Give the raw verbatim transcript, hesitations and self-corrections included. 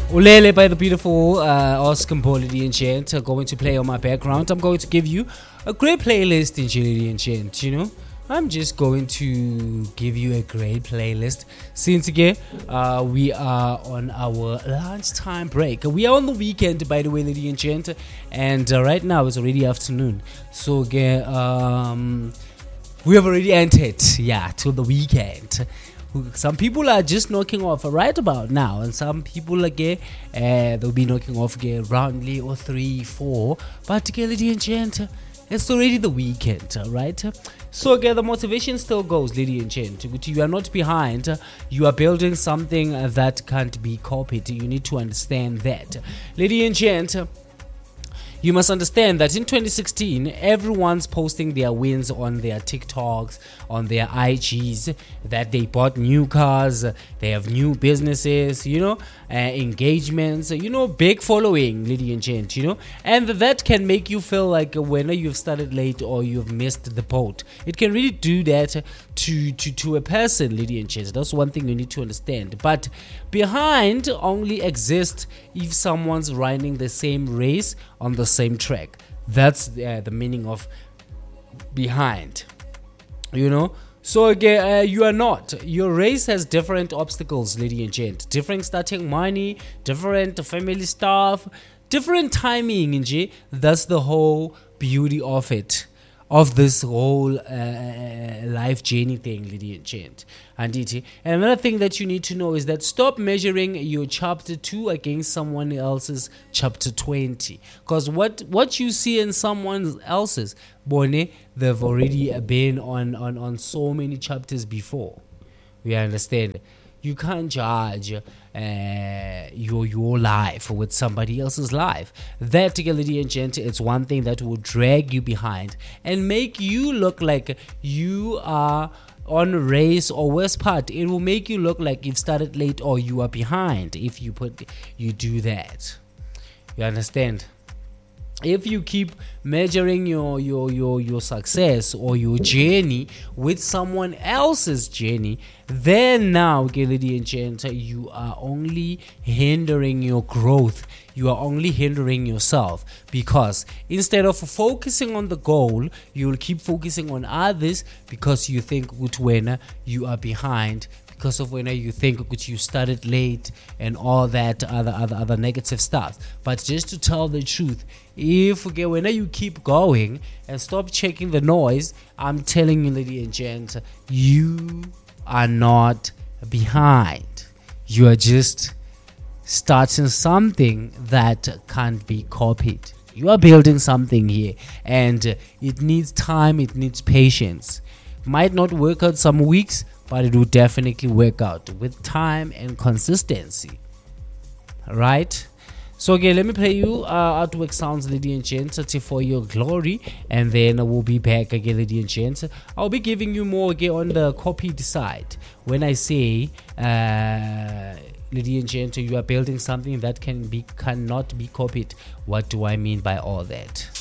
Ulele by the beautiful uh, Oscar Lady and Gent are going to play on my background. I'm going to give you a great playlist in Lady and Gent, you know. I'm just going to give you a great playlist. Since again, uh, we are on our lunchtime break. We are on the weekend, by the way, Lady and Gent. And uh, right now it's already afternoon. So again, um, we have already entered, yeah, to the weekend. Some people are just knocking off right about now, and some people again uh, they'll be knocking off again roundly or three, four. But again, ladies and gentlemen, it's already the weekend, right? So again, the motivation still goes, ladies and gentlemen. You are not behind. You are building something that can't be copied. You need to understand that, ladies and gentlemen. You must understand that in twenty sixteen, everyone's posting their wins on their TikToks, on their I Gs, that they bought new cars, they have new businesses, you know, uh, engagements, you know, big following, lady and gent, you know, and that can make you feel like when you've started late or you've missed the boat. It can really do that to, to, to a person, lady and gent. That's one thing you need to understand. But behind only exists if someone's running the same race on the same track. That's uh, the meaning of behind, you know. So again, uh, you are not. Your race has different obstacles, lady and gent. Different starting money, different family stuff, different timing, and that's the whole beauty of it, of this whole uh, life journey thing, lady and gent. And another thing that you need to know is that stop measuring your chapter two against someone else's chapter twenty. Because what, what you see in someone else's, Bone, they've already been on, on, on so many chapters before. We understand. You can't judge uh, your your life with somebody else's life. That, lady and gent, it's one thing that will drag you behind and make you look like you are on a race, or worse part, it will make you look like you've started late or you are behind if you put you do that. You understand? If you keep measuring your, your, your, your success or your journey with someone else's journey, then now, lady and gent, you are only hindering your growth. You are only hindering yourself, because instead of focusing on the goal, you will keep focusing on others because you think when you are behind, because of when you think that you started late and all that other other other negative stuff. But just to tell the truth, if okay, when you keep going and stop checking the noise, I'm telling you, lady and gent, you are not behind. You are just starting something that can't be copied. You are building something here, and it needs time, it needs patience. Might not work out some weeks, but it will definitely work out with time and consistency. Right? So again, let me play you uh, Artwork Sounds, lady and gent, for your glory, and then we'll be back again, lady and gent. I'll be giving you more again on the copied side. When I say, uh, lady and gent, you are building something that can be cannot be copied, what do I mean by all that?